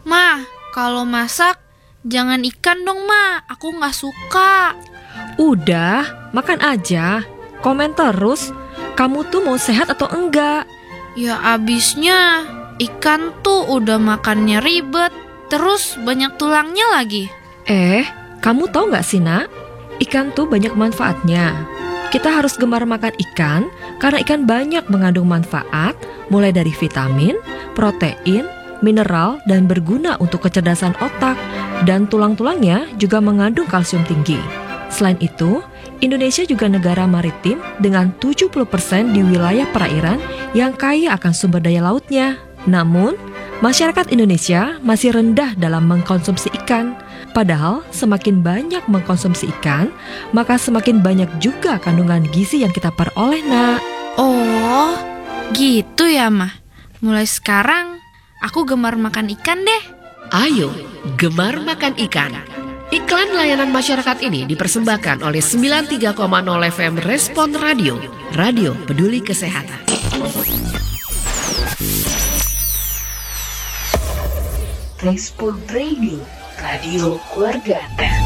Ma, kalau masak jangan ikan dong, Ma. Aku nggak suka. Udah, makan aja. Komen terus, kamu tuh mau sehat atau enggak? Ya abisnya ikan tuh udah makannya ribet, terus banyak tulangnya lagi. Kamu tahu nggak sih, Nak? Ikan tuh banyak manfaatnya. Kita harus gemar makan ikan karena ikan banyak mengandung manfaat, mulai dari vitamin, protein, mineral, dan berguna untuk kecerdasan otak. Dan tulang-tulangnya juga mengandung kalsium tinggi. Selain itu, Indonesia juga negara maritim dengan 70% di wilayah perairan yang kaya akan sumber daya lautnya. Namun, masyarakat Indonesia masih rendah dalam mengkonsumsi ikan. Padahal semakin banyak mengkonsumsi ikan, maka semakin banyak juga kandungan gizi yang kita peroleh, Nak. Oh, gitu ya, Ma. Mulai sekarang aku gemar makan ikan deh. Ayo, gemar makan ikan. Iklan layanan masyarakat ini dipersembahkan oleh 93,0 FM Respon Radio, Radio Peduli Kesehatan. Respon Radio, Radio Keluarga Anda.